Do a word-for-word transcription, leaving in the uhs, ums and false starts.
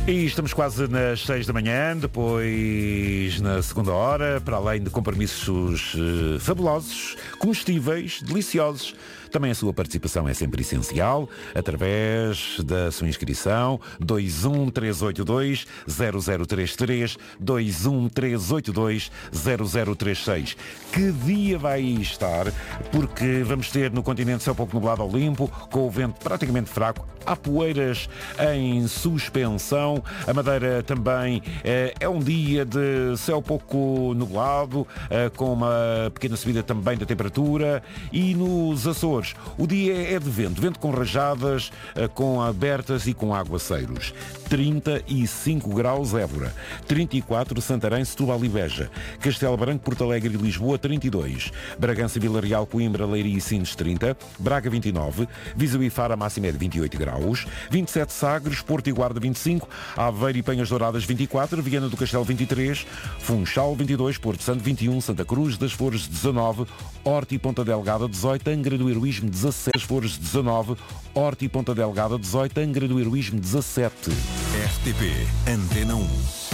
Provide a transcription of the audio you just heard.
E estamos quase nas seis da manhã, depois na segunda hora, para além de compromissos eh, fabulosos, comestíveis, deliciosos. Também a sua participação é sempre essencial, através da sua inscrição, dois um três oito dois zero zero três três, dois um três oito dois zero zero três seis. Que dia vai estar? Porque vamos ter no continente céu pouco nublado ao limpo, com o vento praticamente fraco, há poeiras em suspensão. A Madeira também eh, é um dia de céu pouco nublado, eh, com uma pequena subida também da temperatura. E nos Açores, o dia é de vento, vento com rajadas, com abertas e com aguaceiros. trinta e cinco graus Évora, trinta e quatro Santarém, Setúbal e Beja, Castelo Branco, Porto Alegre e Lisboa, trinta e dois, Bragança, Vila Real, Coimbra, Leiria e Sines, trinta, Braga, vinte e nove, Viseu e Faro, a máxima é de vinte e oito graus, vinte e sete Sagres, Porto e Guarda, vinte e cinco, Aveiro e Penhas Douradas, vinte e quatro, Viana do Castelo, vinte e três, Funchal, vinte e dois, Porto Santo, vinte e um, Santa Cruz das Flores, dezanove, Horta e Ponta Delgada, dezoito, Angra do Heroísmo, dezassete, Flores, dezanove, Horta e Ponta Delgada, dezoito, Angra do Heroísmo, dezassete. R T P Antena um.